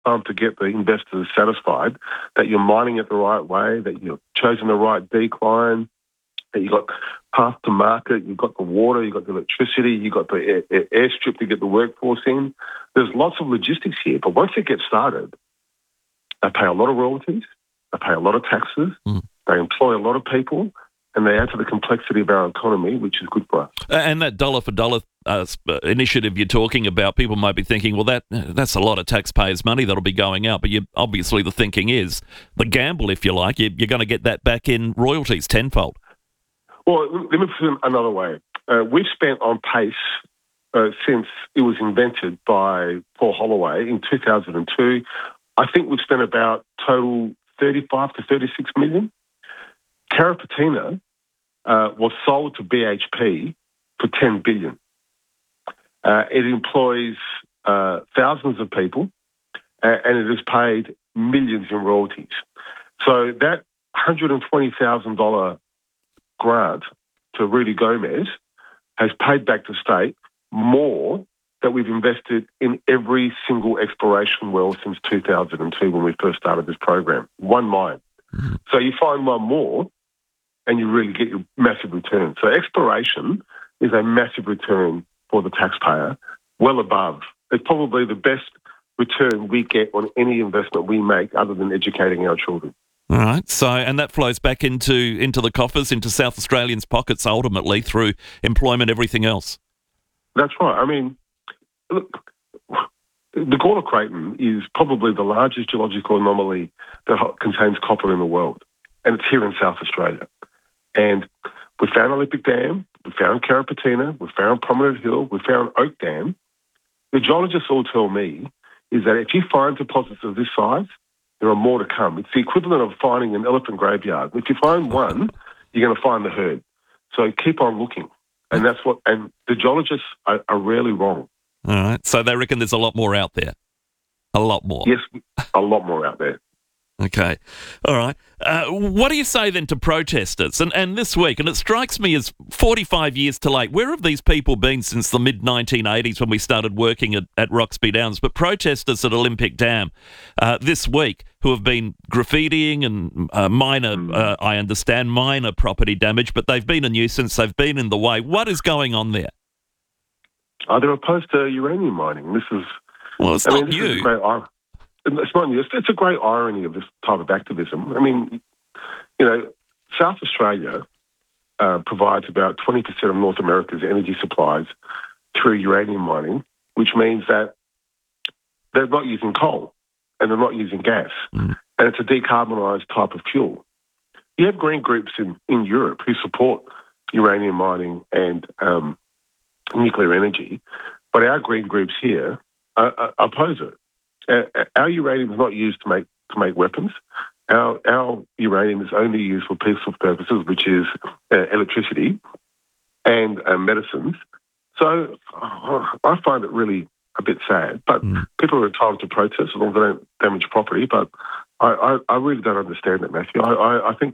to get the investors satisfied that you're mining it the right way, that you've chosen the right decline, that you've got path to market, you've got the water, you've got the electricity, you've got the airstrip to get the workforce in. There's lots of logistics here, but once it gets started, they pay a lot of royalties, they pay a lot of taxes, they employ a lot of people, and they add to the complexity of our economy, which is good for us. And that dollar for dollar initiative you're talking about, people might be thinking, well, that's a lot of taxpayers' money that'll be going out. But obviously the thinking is the gamble, if you like, you're going to get that back in royalties tenfold. Well, let me put it another way. We've spent on pace since it was invented by Paul Holloway in 2002. I think we've spent about total 35 to 36 million. Carrapateena was sold to BHP for 10 billion. It employs thousands of people, and it has paid millions in royalties. So that $120,000 grant to Rudy Gomez has paid back to state more that we've invested in every single exploration well since 2002 when we first started this program. One mine. So you find one more, and you really get your massive return. So exploration is a massive return for the taxpayer, well above. It's probably the best return we get on any investment we make other than educating our children. All right. So, and that flows back into the coffers, into South Australians' pockets, ultimately, through employment, everything else. That's right. I mean, look, the Gawler Craton is probably the largest geological anomaly that contains copper in the world, and it's here in South Australia. And we found Olympic Dam, we found Carrapateena, we found Prominent Hill, we found Oak Dam. The geologists all tell me is that if you find deposits of this size, there are more to come. It's the equivalent of finding an elephant graveyard. If you find one, you're going to find the herd. So keep on looking. And that's what, and the geologists are rarely wrong. All right. So they reckon there's a lot more out there. A lot more. Yes, a lot more out there. Okay. All right. What do you say then to protesters? And this week, and it strikes me as 45 years too late, where have these people been since the mid-1980s when we started working at Roxby Downs? But protesters at Olympic Dam this week who have been graffitiing and minor, I understand, minor property damage, but they've been a nuisance, they've been in the way. What is going on there? They're opposed to uranium mining. This is... Well, it's not new. It's not new. It's a great irony of this type of activism. I mean, you know, South Australia provides about 20% of North America's energy supplies through uranium mining, which means that they're not using coal and they're not using gas. And it's a decarbonised type of fuel. You have green groups in Europe who support uranium mining and nuclear energy, but our green groups here oppose it. Our uranium is not used to make weapons. Our uranium is only used for peaceful purposes, which is electricity and medicines. So I find it really a bit sad. But people are entitled to protest as long as they don't damage property. But I really don't understand it, Matthew. I think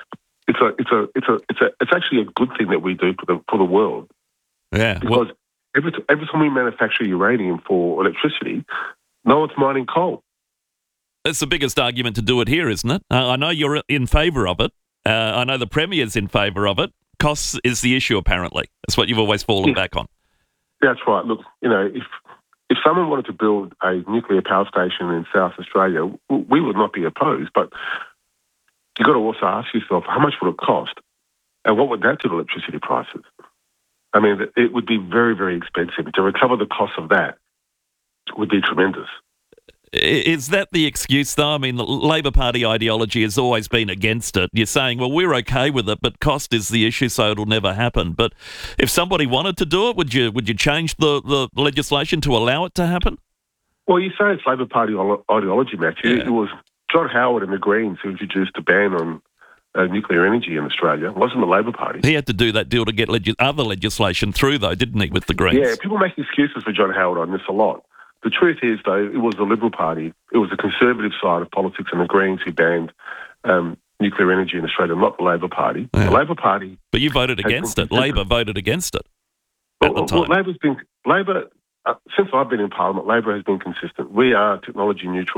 it's actually a good thing that we do for the world. Yeah, because every time we manufacture uranium for electricity, no one's mining coal. That's the biggest argument to do it here, isn't it? I know you're in favour of it. I know the Premier's in favour of it. Costs is the issue, apparently. That's what you've always fallen back on. That's right. Look, you know, if someone wanted to build a nuclear power station in South Australia, we would not be opposed. But you've got to also ask yourself, how much would it cost? And what would that do to electricity prices? I mean, it would be very, very expensive. To recover the cost of that would be tremendous. Is that the excuse, though? I mean, the Labor Party ideology has always been against it. You're saying, well, we're okay with it, but cost is the issue, so it'll never happen. But if somebody wanted to do it, would you change the legislation to allow it to happen? Well, you say it's Labor Party ideology, Matthew. Yeah. It was John Howard and the Greens who introduced a ban on nuclear energy in Australia. It wasn't the Labor Party. He had to do that deal to get other legislation through, though, didn't he, with the Greens? Yeah, people make excuses for John Howard on this a lot. The truth is, though, it was the Liberal Party, it was the conservative side of politics and the Greens who banned nuclear energy in Australia, not the Labor Party. Yeah. The Labor Party... But you voted against it. Labor voted against it at the time. Well, Labor Since I've been in Parliament, Labor has been consistent. We are technology neutral.